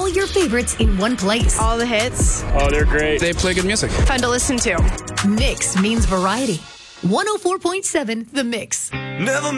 all your favorites in one place. All the hits. Oh, they're great. They play good music. Fun to listen to. Mix means variety. 104.7 The Mix. Never